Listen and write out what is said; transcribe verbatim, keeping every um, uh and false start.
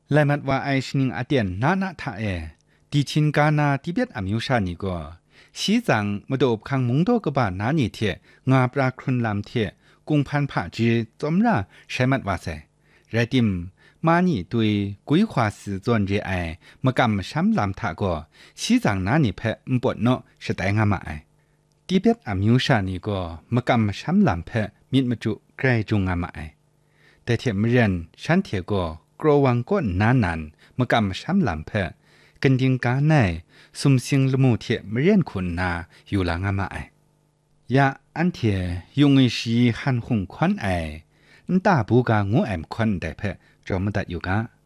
来มัดว่าไอชนิงอาเตียนนานาทาเอดีชินกานาที่เบียดอามิวชานี่ก็สีจังมาดูอบคังมุงโตกบ้านนานี่เทงาปลาครุนลำเทกุงพันผาจีจอมราใช้มัดว่าเสเรดิมมานี่ตุยกุยขวาสือจวนเรไอมากำช้ำลำทาก็สีจังนานี่เพมปวดเนาะสแต่งามาไอที่เบียดอามิวชานี่ก็มากำช้ำลำเพมิดมาจุใกล้จุงงามาไอแต่เทียมเรียนฉันเทียก็กลัววังก้นนานนันมากำช้ำลำเพกันดิงกาในสุมสิงละมูเทียมเรียนคุณนาอยู่หลังอามาไอยาอันเทียยงไอชีหันหงควันไอตาบูกางูแอมควันได้เพจอมดัดอยู่กา